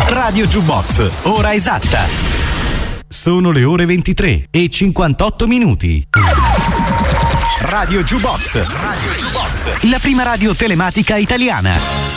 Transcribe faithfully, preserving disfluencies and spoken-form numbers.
Radio Jukebox, ora esatta. Sono le ore ventitré e cinquantotto minuti. Radio Jukebox, Radio Jukebox, la prima radio telematica italiana.